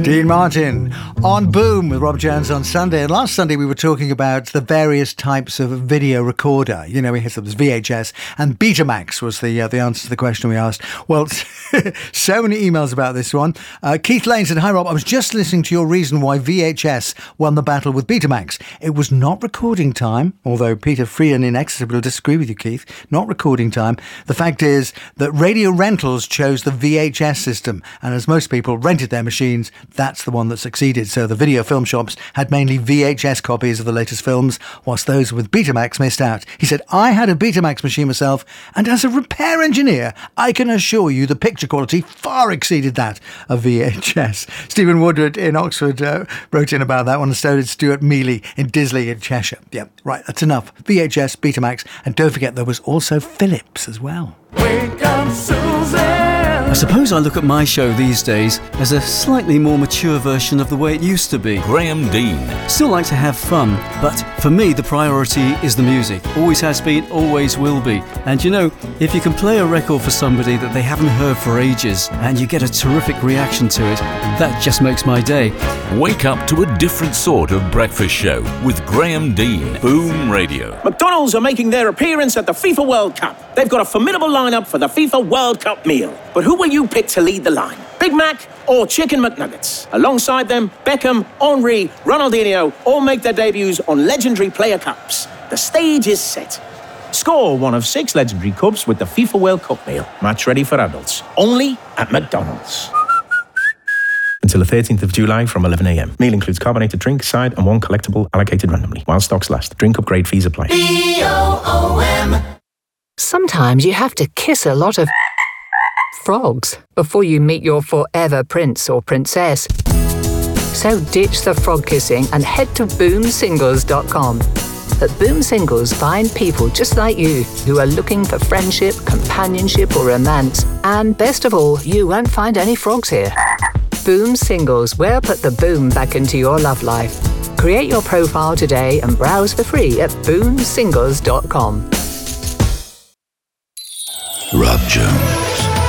Dean Martin on Boom with Rob Jones on Sunday. And last Sunday we were talking about the various types of video recorder. You know, we had VHS and Betamax was the answer to the question we asked. Well, so many emails about this one. Keith Lane said, "Hi Rob, I was just listening to your reason why VHS won the battle with Betamax. It was not recording time," although Peter Freehan in Exeter will disagree with you, Keith. Not recording time. The fact is that Radio Rentals chose the VHS system, and as most people rented their machines, that's the one that succeeded. So the video film shops had mainly VHS copies of the latest films, whilst those with Betamax missed out. He said, "I had a Betamax machine myself, and as a repair engineer, I can assure you the picture quality far exceeded that of VHS." Stephen Woodward in Oxford wrote in about that one, and so did Stuart Mealy in Disley in Cheshire. Yeah, right, that's enough. VHS, Betamax, and don't forget there was also Philips as well. Wake up, Susan. I suppose I look at my show these days as a slightly more mature version of the way it used to be. Graham Dean. Still like to have fun, but for me the priority is the music. Always has been, always will be. And you know, if you can play a record for somebody that they haven't heard for ages and you get a terrific reaction to it, that just makes my day. Wake up to a different sort of breakfast show with Graham Dean. Boom Radio. McDonald's are making their appearance at the FIFA World Cup. They've got a formidable lineup for the FIFA World Cup meal. But who will you pick to lead the line? Big Mac or Chicken McNuggets? Alongside them, Beckham, Henry, Ronaldinho all make their debuts on legendary player cups. The stage is set. Score one of 6 legendary cups with the FIFA World Cup meal. Match ready for adults. Only at McDonald's. Until the 13th of July from 11 a.m. Meal includes carbonated drink, side, and one collectible allocated randomly. While stocks last. Drink upgrade fees apply. BOOM. Sometimes you have to kiss a lot of frogs before you meet your forever prince or princess. So ditch the frog kissing and head to boomsingles.com. At Boom Singles, find people just like you who are looking for friendship, companionship, or romance. And best of all, you won't find any frogs here. Boom Singles, where put the boom back into your love life. Create your profile today and browse for free at boomsingles.com. Rob Jones.